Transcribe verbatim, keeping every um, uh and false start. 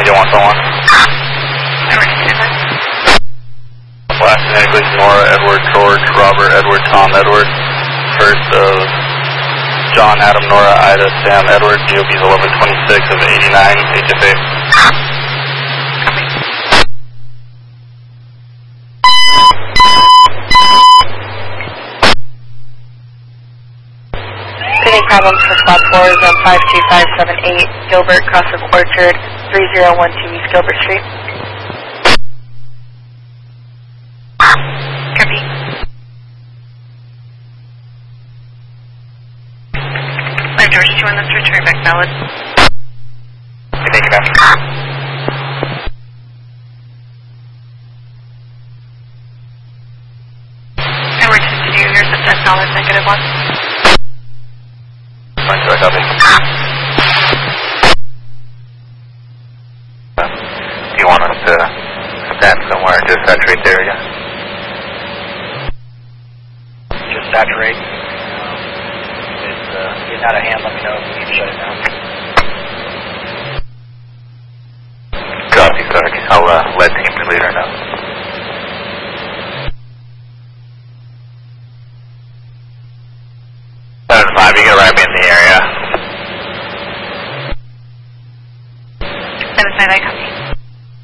Media one oh one. Last name Nora, Edward, George, Robert, Edward, Tom, Edward. First of John, Adam, Nora, Ida, Sam, Edward. D O B's eleven twenty-six of eighty-nine, H F A. Any problems for Squad four is on five two five seven eight, Gilbert, Cross of Orchard, three zero one two East Gilbert Street. Copy. five George two one, let's return back valid. Thank you, ma'am. Edward two two, here's the test knowledge, negative one. Fine, so I copy. Uh, do you want us to stand somewhere and just saturate the area? Just saturate. Um, if it's uh, getting out of hand, let me know if we need to shut it down. Copy, Sarge. I'll uh, let team leader know.